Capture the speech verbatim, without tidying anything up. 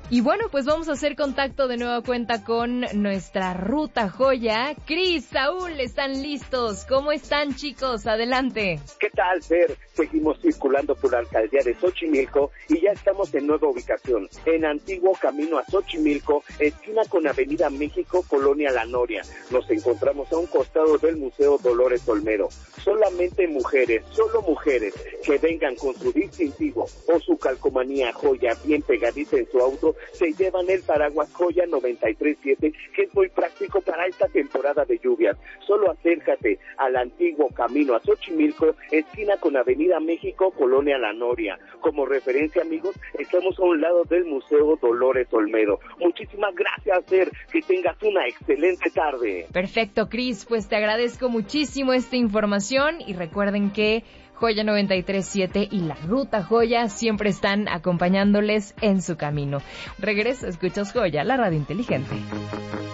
Y bueno, pues vamos a hacer contacto de nueva cuenta con nuestra ruta joya. Cris, Saúl, ¿están listos? ¿Cómo están, chicos? Adelante. ¿Qué tal, Fer? Seguimos circulando por la alcaldía de Xochimilco y ya estamos en nueva ubicación, en Antiguo Camino a Xochimilco, esquina con Avenida México, Colonia La Noria. Nos encontramos a un costado del Museo Dolores Olmedo. Solamente mujeres, solo mujeres que vengan con su distintivo o su calcomanía joya bien pegadita en su auto, se llevan el paraguas Joya noventa y tres siete, que es muy práctico para esta temporada de lluvias. Solo acércate al Antiguo Camino a Xochimilco, esquina con Avenida México, Colonia La Noria. Como referencia, amigos, estamos a un lado del Museo Dolores Olmedo. Muchísimas gracias, Fer, que tengas una excelente tarde. Perfecto, Cris, pues te agradezco muchísimo esta información y recuerden que Joya noventa y tres siete y la Ruta Joya siempre están acompañándoles en su camino. Regreso, escuchas Joya, la radio inteligente.